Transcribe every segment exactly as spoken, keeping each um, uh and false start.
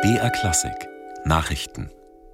B R Klassik Nachrichten.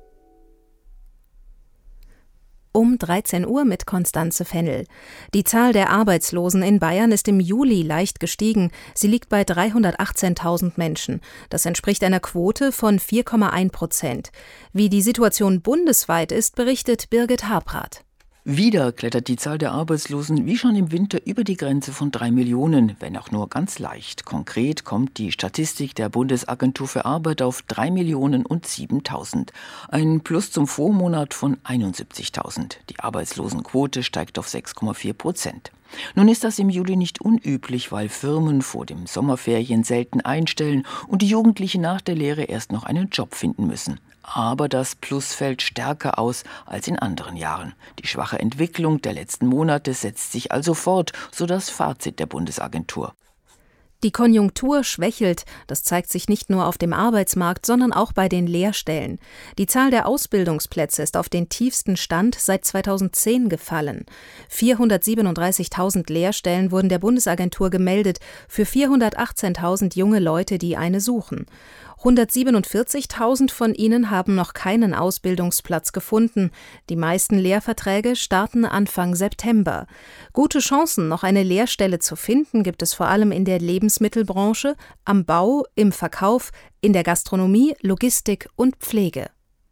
Um dreizehn Uhr mit Constanze Fennel. Die Zahl der Arbeitslosen in Bayern ist im Juli leicht gestiegen. Sie liegt bei dreihundertachtzehntausend Menschen. Das entspricht einer Quote von vier Komma eins Prozent. Wie die Situation bundesweit ist, berichtet Birgit Habrath. Wieder klettert die Zahl der Arbeitslosen wie schon im Winter über die Grenze von drei Millionen, wenn auch nur ganz leicht. Konkret kommt die Statistik der Bundesagentur für Arbeit auf drei Millionen und siebentausend. Ein Plus zum Vormonat von einundsiebzigtausend. Die Arbeitslosenquote steigt auf sechs Komma vier Prozent. Nun ist das im Juli nicht unüblich, weil Firmen vor dem Sommerferien selten einstellen und die Jugendlichen nach der Lehre erst noch einen Job finden müssen. Aber das Plus fällt stärker aus als in anderen Jahren. Die schwache Entwicklung der letzten Monate setzt sich also fort, so das Fazit der Bundesagentur. Die Konjunktur schwächelt. Das zeigt sich nicht nur auf dem Arbeitsmarkt, sondern auch bei den Lehrstellen. Die Zahl der Ausbildungsplätze ist auf den tiefsten Stand seit zweitausendzehn gefallen. vierhundertsiebenunddreißigtausend Lehrstellen wurden der Bundesagentur gemeldet für vierhundertachtzehntausend junge Leute, die eine suchen. hundertsiebenundvierzigtausend von ihnen haben noch keinen Ausbildungsplatz gefunden. Die meisten Lehrverträge starten Anfang September. Gute Chancen, noch eine Lehrstelle zu finden, gibt es vor allem in der Lebensmittelbranche, am Bau, im Verkauf, in der Gastronomie, Logistik und Pflege.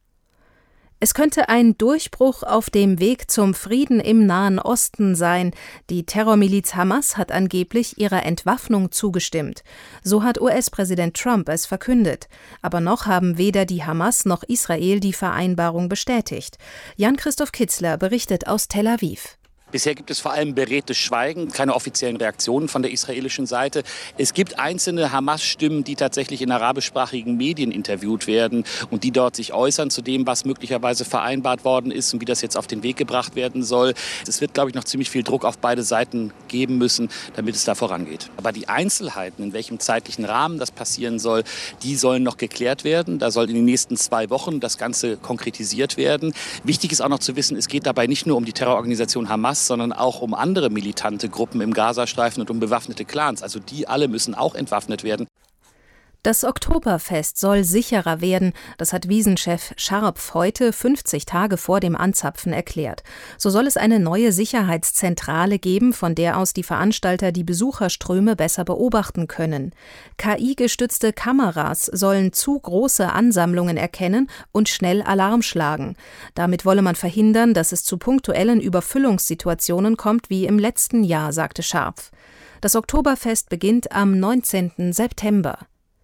Es könnte ein Durchbruch auf dem Weg zum Frieden im Nahen Osten sein. Die Terrormiliz Hamas hat angeblich ihrer Entwaffnung zugestimmt. So hat U S-Präsident Trump es verkündet. Aber noch haben weder die Hamas noch Israel die Vereinbarung bestätigt. Jan-Christoph Kitzler berichtet aus Tel Aviv. Bisher gibt es vor allem beredtes Schweigen, keine offiziellen Reaktionen von der israelischen Seite. Es gibt einzelne Hamas-Stimmen, die tatsächlich in arabischsprachigen Medien interviewt werden und die dort sich äußern zu dem, was möglicherweise vereinbart worden ist und wie das jetzt auf den Weg gebracht werden soll. Es wird, glaube ich, noch ziemlich viel Druck auf beide Seiten geben müssen, damit es da vorangeht. Aber die Einzelheiten, in welchem zeitlichen Rahmen das passieren soll, die sollen noch geklärt werden. Da soll in den nächsten zwei Wochen das Ganze konkretisiert werden. Wichtig ist auch noch zu wissen, es geht dabei nicht nur um die Terrororganisation Hamas, sondern auch um andere militante Gruppen im Gazastreifen und um bewaffnete Clans. Also die alle müssen auch entwaffnet werden. Das Oktoberfest soll sicherer werden, das hat Wiesenchef Scharpf heute, fünfzig Tage vor dem Anzapfen, erklärt. So soll es eine neue Sicherheitszentrale geben, von der aus die Veranstalter die Besucherströme besser beobachten können. K I-gestützte Kameras sollen zu große Ansammlungen erkennen und schnell Alarm schlagen. Damit wolle man verhindern, dass es zu punktuellen Überfüllungssituationen kommt wie im letzten Jahr, sagte Scharpf. Das Oktoberfest beginnt am neunzehnten September.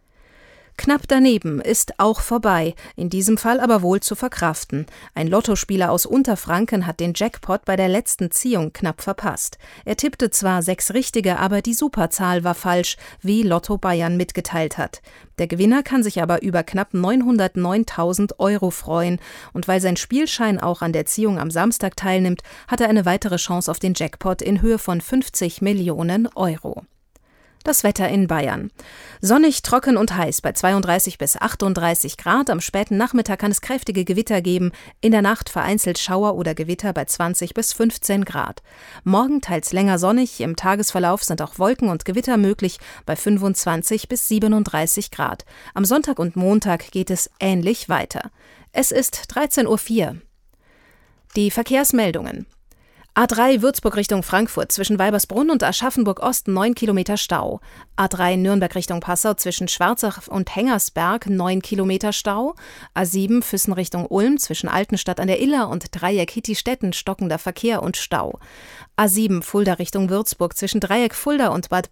Knapp daneben ist auch vorbei, in diesem Fall aber wohl zu verkraften. Ein Lottospieler aus Unterfranken hat den Jackpot bei der letzten Ziehung knapp verpasst. Er tippte zwar sechs richtige, aber die Superzahl war falsch, wie Lotto Bayern mitgeteilt hat. Der Gewinner kann sich aber über knapp neunhundertneuntausend Euro freuen. Und weil sein Spielschein auch an der Ziehung am Samstag teilnimmt, hat er eine weitere Chance auf den Jackpot in Höhe von fünfzig Millionen Euro. Das Wetter in Bayern. Sonnig, trocken und heiß bei zweiunddreißig bis achtunddreißig Grad. Am späten Nachmittag kann es kräftige Gewitter geben. In der Nacht vereinzelt Schauer oder Gewitter bei zwanzig bis fünfzehn Grad. Morgen teils länger sonnig. Im Tagesverlauf sind auch Wolken und Gewitter möglich bei fünfundzwanzig bis siebenunddreißig Grad. Am Sonntag und Montag geht es ähnlich weiter. Es ist dreizehn Uhr vier. Die Verkehrsmeldungen. A drei Würzburg Richtung Frankfurt zwischen Weibersbrunn und Aschaffenburg Ost neun Kilometer Stau. A drei Nürnberg Richtung Passau zwischen Schwarzach und Hengersberg neun Kilometer Stau. A sieben Füssen Richtung Ulm zwischen Altenstadt an der Iller und Dreieck Hittistetten stockender Verkehr und Stau. A sieben Fulda Richtung Würzburg zwischen Dreieck Fulda und Bad